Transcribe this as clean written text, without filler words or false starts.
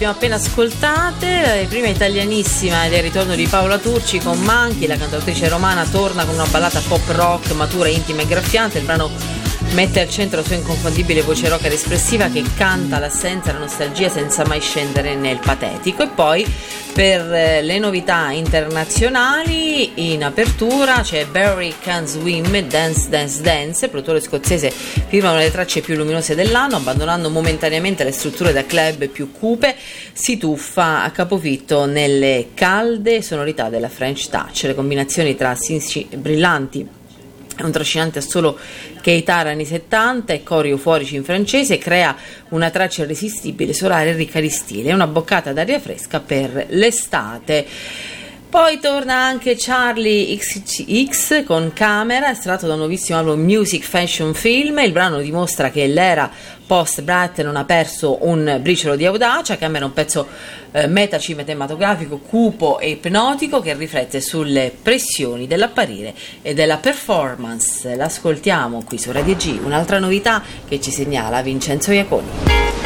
Abbiamo appena ascoltate prima Italianissima ed è il ritorno di Paola Turci con Manchi. La cantautrice romana torna con una ballata pop rock matura, intima e graffiante. Il brano mette al centro la sua inconfondibile voce rock ed espressiva che canta l'assenza e la nostalgia senza mai scendere nel patetico. E poi per le novità internazionali in apertura c'è Barry Can Swim, Dance Dance Dance. Il produttore scozzese firma una delle tracce più luminose dell'anno, abbandonando momentaneamente le strutture da club più cupe, si tuffa a capofitto nelle calde sonorità della French Touch. Le combinazioni tra sinci brillanti e un trascinante assolo chitarra anni 70 e cori euforici in francese crea una traccia irresistibile, solare e ricca di stile, una boccata d'aria fresca per l'estate. Poi torna anche Charlie XCX con Camera, estratto da un nuovissimo album Music Fashion Film. Il brano dimostra che l'era post-Brat non ha perso un briciolo di audacia. Camera è un pezzo metacinematografico, cupo e ipnotico che riflette sulle pressioni dell'apparire e della performance. L'ascoltiamo qui su Radio G, un'altra novità che ci segnala Vincenzo Iaconi.